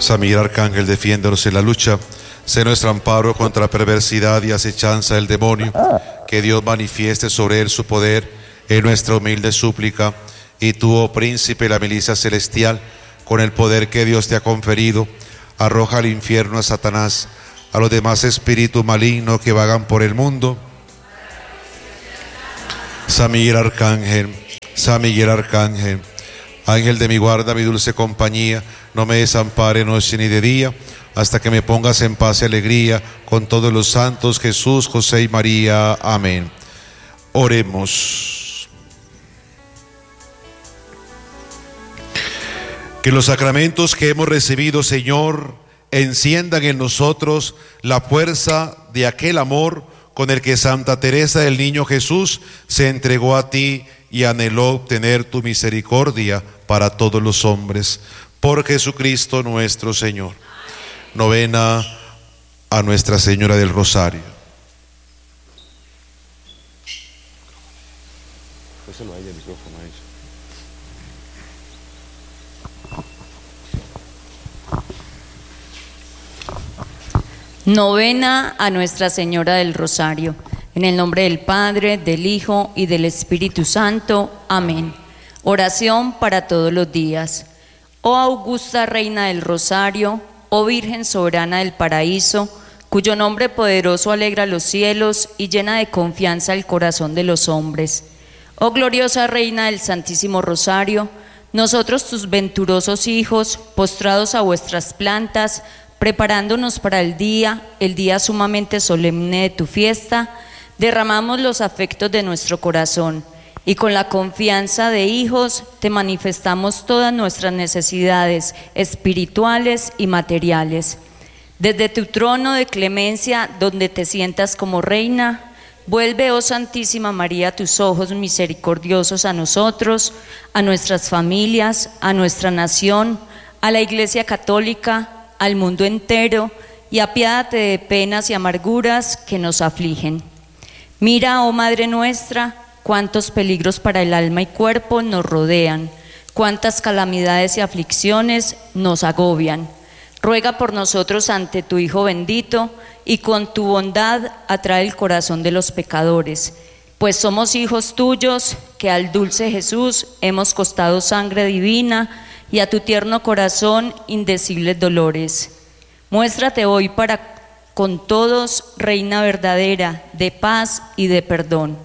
San Miguel Arcángel, defiéndonos en la lucha. Sé nuestro amparo contra la perversidad y acechanza del demonio. Que Dios manifieste sobre él su poder en nuestra humilde súplica. Y tú, oh príncipe de la milicia celestial, con el poder que Dios te ha conferido, arroja al infierno a Satanás, a los demás espíritus malignos que vagan por el mundo. San Miguel Arcángel, San Miguel Arcángel, ángel de mi guarda, mi dulce compañía, no me desampare noche ni de día, hasta que me pongas en paz y alegría con todos los santos, Jesús, José y María. Amén. Oremos. Que los sacramentos que hemos recibido, Señor, enciendan en nosotros la fuerza de aquel amor con el que Santa Teresa del Niño Jesús se entregó a ti y anheló obtener tu misericordia para todos los hombres. Por Jesucristo nuestro Señor. Novena a Nuestra Señora del Rosario. Novena a Nuestra Señora del Rosario. En el nombre del Padre, del Hijo y del Espíritu Santo. Amén. Oración para todos los días. Oh augusta Reina del Rosario, oh Virgen soberana del paraíso, cuyo nombre poderoso alegra los cielos y llena de confianza el corazón de los hombres. Oh gloriosa Reina del Santísimo Rosario, nosotros tus venturosos hijos, postrados a vuestras plantas, preparándonos para el día sumamente solemne de tu fiesta, derramamos los afectos de nuestro corazón y con la confianza de hijos te manifestamos todas nuestras necesidades espirituales y materiales. Desde tu trono de clemencia, donde te sientas como reina, vuelve, oh Santísima María, tus ojos misericordiosos a nosotros, a nuestras familias, a nuestra nación, a la Iglesia Católica, al mundo entero, y apiádate de penas y amarguras que nos afligen. Mira, oh Madre nuestra, cuántos peligros para el alma y cuerpo nos rodean, cuántas calamidades y aflicciones nos agobian. Ruega por nosotros ante tu Hijo bendito, y con tu bondad atrae el corazón de los pecadores, pues somos hijos tuyos, que al dulce Jesús hemos costado sangre divina, y a tu tierno corazón indecibles dolores. Muéstrate hoy con todos, Reina verdadera, de paz y de perdón.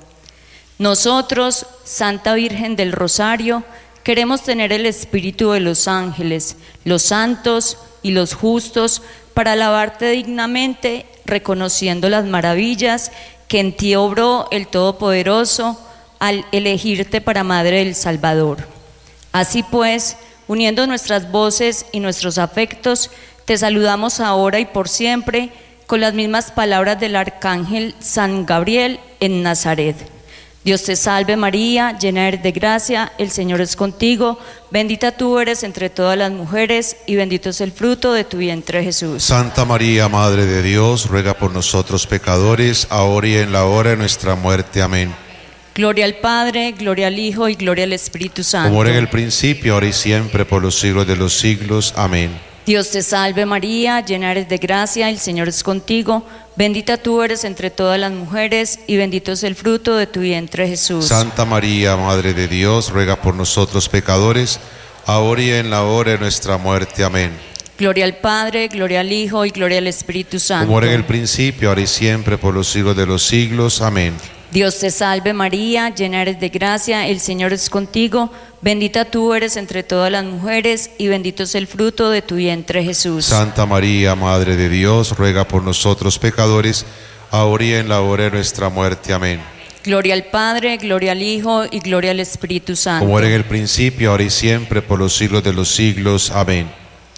Nosotros, Santa Virgen del Rosario, queremos tener el espíritu de los ángeles, los santos y los justos, para alabarte dignamente, reconociendo las maravillas que en ti obró el Todopoderoso al elegirte para Madre del Salvador. Así pues, uniendo nuestras voces y nuestros afectos, te saludamos ahora y por siempre con las mismas palabras del Arcángel San Gabriel en Nazaret. Dios te salve María, llena eres de gracia, el Señor es contigo, bendita tú eres entre todas las mujeres y bendito es el fruto de tu vientre Jesús. Santa María, Madre de Dios, ruega por nosotros pecadores, ahora y en la hora de nuestra muerte. Amén. Gloria al Padre, gloria al Hijo y gloria al Espíritu Santo. Como era en el principio, ahora y siempre, por los siglos de los siglos. Amén. Dios te salve María, llena eres de gracia, el Señor es contigo, bendita tú eres entre todas las mujeres y bendito es el fruto de tu vientre Jesús. Santa María, Madre de Dios, ruega por nosotros pecadores, ahora y en la hora de nuestra muerte. Amén. Gloria al Padre, gloria al Hijo y gloria al Espíritu Santo. Como era en el principio, ahora y siempre, por los siglos de los siglos. Amén. Dios te salve María, llena eres de gracia, el Señor es contigo, bendita tú eres entre todas las mujeres y bendito es el fruto de tu vientre Jesús. Santa María, Madre de Dios, ruega por nosotros pecadores, ahora y en la hora de nuestra muerte. Amén. Gloria al Padre, gloria al Hijo y gloria al Espíritu Santo. Como era en el principio, ahora y siempre, por los siglos de los siglos. Amén.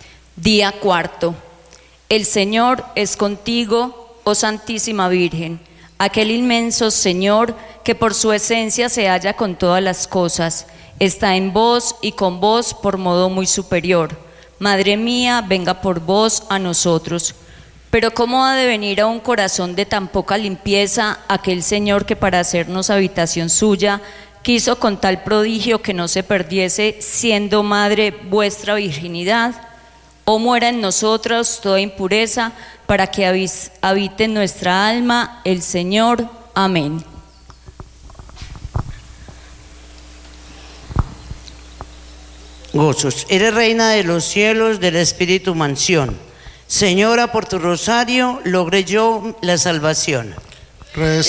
Día cuarto. El Señor es contigo, oh Santísima Virgen, aquel inmenso Señor que por su esencia se halla con todas las cosas, está en vos y con vos por modo muy superior. Madre mía, venga por vos a nosotros. Pero ¿cómo ha de venir a un corazón de tan poca limpieza aquel Señor que para hacernos habitación suya quiso con tal prodigio que no se perdiese, siendo madre vuestra virginidad? O muera en nosotros toda impureza, para que habite en nuestra alma el Señor. Amén. Gozos. Eres reina de los cielos, del Espíritu mansión. Señora, por tu rosario logré yo la salvación.